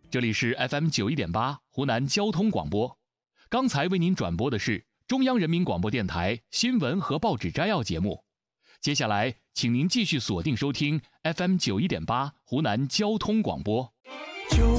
这里是 FM91.8 湖南交通广播。刚才为您转播的是中央人民广播电台新闻和报纸摘要节目。接下来，请您继续锁定收听 FM91.8 湖南交通广播。